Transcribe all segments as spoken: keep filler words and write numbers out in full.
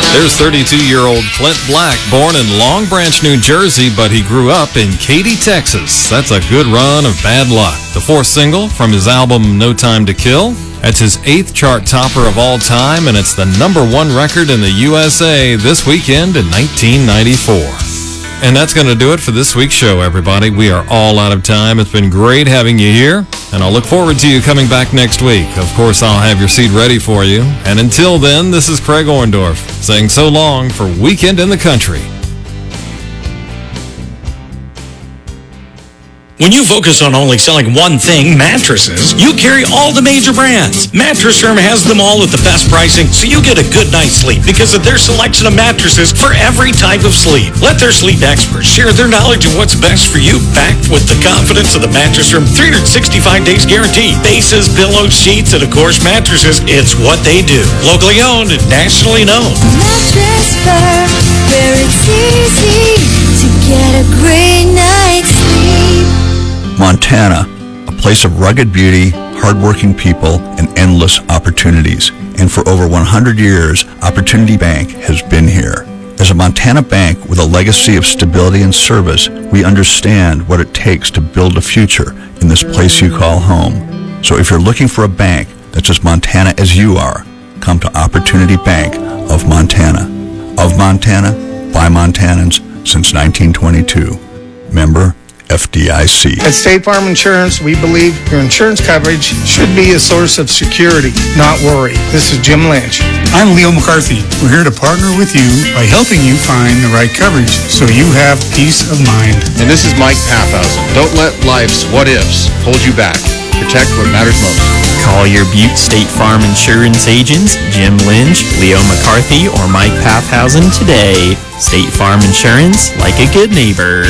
There's thirty-two-year-old Clint Black, born in Long Branch, New Jersey, but he grew up in Katy, Texas. That's a good run of bad luck. The fourth single from his album No Time to Kill. That's his eighth chart topper of all time, and it's the number one record in the U S A this weekend in nineteen ninety-four. And that's going to do it for this week's show, everybody. We are all out of time. It's been great having you here, and I'll look forward to you coming back next week. Of course, I'll have your seat ready for you. And until then, this is Craig Orndorff saying so long for Weekend in the Country. When you focus on only selling one thing, mattresses, you carry all the major brands. Mattress Firm has them all at the best pricing, so you get a good night's sleep because of their selection of mattresses for every type of sleep. Let their sleep experts share their knowledge of what's best for you, backed with the confidence of the Mattress Firm three hundred sixty-five days guarantee. Bases, pillows, sheets, and of course mattresses, it's what they do. Locally owned and nationally known. Mattress Firm, where it's easy to get a great night's sleep. Montana, a place of rugged beauty, hardworking people, and endless opportunities. And for over one hundred years, Opportunity Bank has been here. As a Montana bank with a legacy of stability and service, we understand what it takes to build a future in this place you call home. So if you're looking for a bank that's as Montana as you are, come to Opportunity Bank of Montana. Of Montana, by Montanans since nineteen twenty-two. Member F D I C. At State Farm Insurance, we believe your insurance coverage should be a source of security, not worry. This is Jim Lynch. I'm Leo McCarthy. We're here to partner with you by helping you find the right coverage so you have peace of mind. And this is Mike Pathausen. Don't let life's what-ifs hold you back. Protect what matters most. Call your Butte State Farm Insurance agents, Jim Lynch, Leo McCarthy, or Mike Pathausen today. State Farm Insurance, like a good neighbor.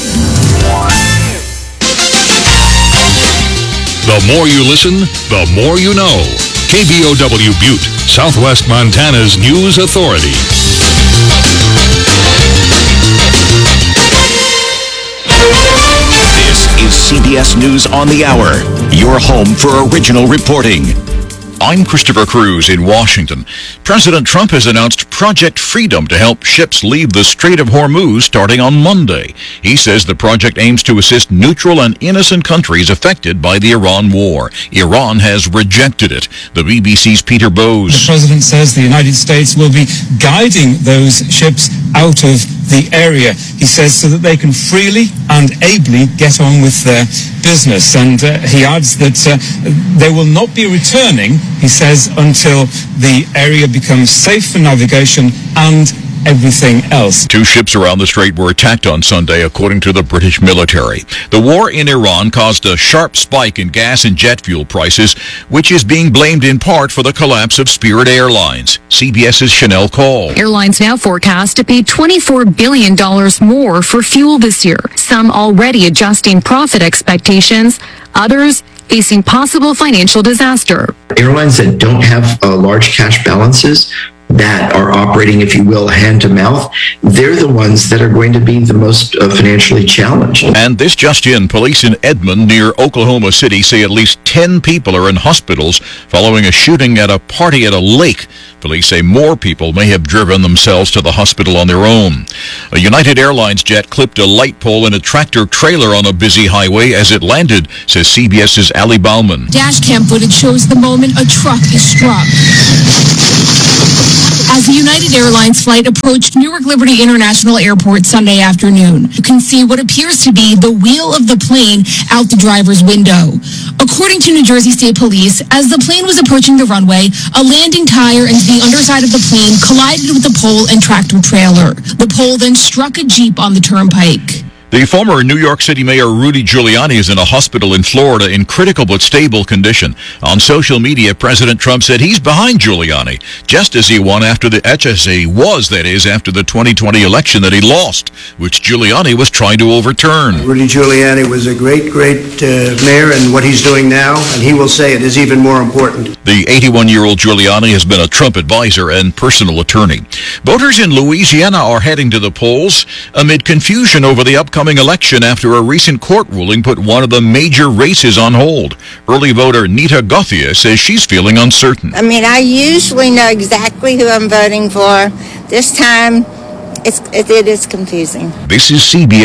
The more you listen, the more you know. K B O W Butte, Southwest Montana's news authority. This is C B S News on the Hour, your home for original reporting. I'm Christopher Cruz in Washington. President Trump has announced Project Freedom to help ships leave the Strait of Hormuz starting on Monday. He says the project aims to assist neutral and innocent countries affected by the Iran war. Iran has rejected it. The B B C's Peter Bowes. The president says the United States will be guiding those ships out of the area, he says, so that they can freely and ably get on with their business. And uh, he adds that uh, they will not be returning, he says, until the area becomes safe for navigation and everything else. Two ships around the strait were attacked on Sunday, according to the British military. The war in Iran caused a sharp spike in gas and jet fuel prices, which is being blamed in part for the collapse of Spirit Airlines. CBS's Chanel Call. Airlines now forecast to pay twenty-four billion dollars more for fuel this year, some already adjusting profit expectations, others facing possible financial disaster. Airlines that don't have uh, large cash balances, that are operating, if you will, hand to mouth, they're the ones that are going to be the most uh, financially challenged. And this just in, police in Edmond near Oklahoma City say at least ten people are in hospitals following a shooting at a party at a lake. Police say more people may have driven themselves to the hospital on their own. A United Airlines jet clipped a light pole and a tractor trailer on a busy highway as it landed, says CBS's Ali Bauman. Dash cam footage shows the moment a truck is struck. As the United Airlines flight approached Newark Liberty International Airport Sunday afternoon, you can see what appears to be the wheel of the plane out the driver's window. According to New Jersey State Police, as the plane was approaching the runway, a landing tire and the underside of the plane collided with the pole and tractor trailer. The pole then struck a Jeep on the turnpike. The former New York City Mayor Rudy Giuliani is in a hospital in Florida in critical but stable condition. On social media, President Trump said he's behind Giuliani, just as he won after the H S A was, that is, after the twenty twenty election that he lost, which Giuliani was trying to overturn. Rudy Giuliani was a great, great uh, mayor, and what he's doing now, and he will say it, is even more important. The eighty-one-year-old Giuliani has been a Trump advisor and personal attorney. Voters in Louisiana are heading to the polls amid confusion over the upcoming election after a recent court ruling put one of the major races on hold. Early voter Nita Gothia says she's feeling uncertain. I mean, I usually know exactly who I'm voting for, this time it's, it, it is confusing. This is C B S.